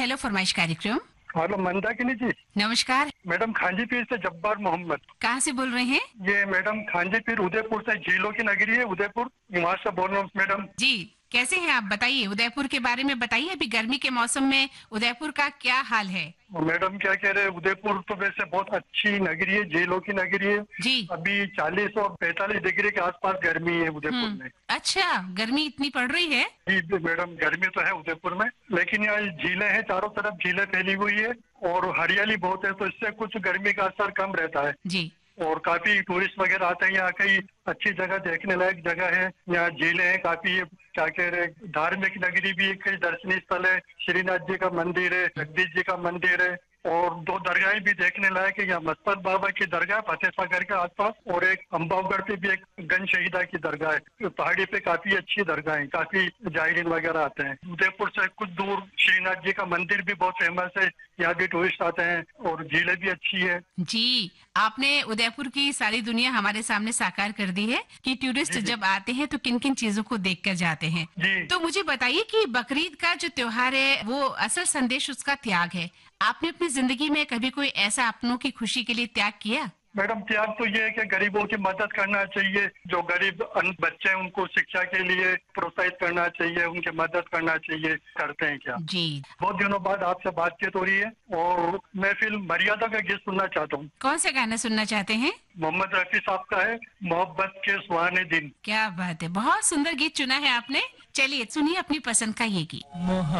Hello फरमाइश कार्यक्रम। Hello Mandakini जी। नमस्कार। मैडम खांजी पीर से जब्बार मोहम्मद। कहाँ से बोल रहे हैं? ये मैडम खांजी पीर उदयपुर से, झीलों की नगरी है उदयपुर, वहाँ से बोल रहा हूँ मैडम। जी, कैसे हैं आप? बताइए, उदयपुर के बारे में बताइए। अभी गर्मी के मौसम में उदयपुर का क्या हाल है? मैडम क्या कह रहे हैं, उदयपुर तो वैसे बहुत अच्छी नगरी है, झीलों की नगरी है। जी। अभी 40 और 45 डिग्री के आसपास गर्मी है उदयपुर में। अच्छा, गर्मी इतनी पड़ रही है? जी मैडम, गर्मी तो है उदयपुर में, लेकिन यहाँ झीलें हैं, चारों तरफ झीलें फैली हुई है और हरियाली बहुत है, तो इससे कुछ गर्मी का असर कम रहता है। जी। और काफी टूरिस्ट वगैरह आते हैं यहाँ। कई अच्छी जगह, देखने लायक जगह है यहाँ, झीलें हैं काफी। क्या कह रहे, धार्मिक नगरी भी है, कई दर्शनीय स्थल है, श्रीनाथ जी का मंदिर है, जगदीश जी का मंदिर है, और 2 दरगाहें भी देखने लायक है। यहाँ मस्तक बाबा की दरगाह फतेह सागर के आसपास, और एक अम्बावगढ़ पे भी एक गन शहीदा की दरगाह है। तो पहाड़ी पे काफी अच्छी दरगाह है, काफी जायरीन वगैरह आते हैं। उदयपुर से कुछ दूर श्रीनाथ जी का मंदिर भी बहुत फेमस है, यहाँ भी टूरिस्ट आते हैं, और झीलें भी अच्छी है। जी, आपने उदयपुर की सारी दुनिया हमारे सामने साकार कर दी है कि टूरिस्ट जब आते हैं तो किन किन चीजों को देख कर जाते हैं। जी। तो मुझे बताइए कि बकरीद का जो त्योहार है वो असल संदेश उसका त्याग है। आपने अपनी जिंदगी में कभी कोई ऐसा अपनों की खुशी के लिए त्याग किया? मैडम त्याग तो ये है कि गरीबों की मदद करना चाहिए, जो गरीब बच्चे हैं उनको शिक्षा के लिए प्रोत्साहित करना चाहिए, उनकी मदद करना चाहिए। करते हैं क्या? जी। बहुत दिनों बाद आपसे बातचीत हो रही है, और मैं फिल्म मर्यादा का गीत सुनना चाहता हूँ। कौन सा गाना सुनना चाहते हैं? मोहम्मद रफी साहब का है, मोहब्बत के सुहाने दिन। क्या बात है, बहुत सुंदर गीत चुना है आपने। चलिए सुनिए अपनी पसंद का ये गीत।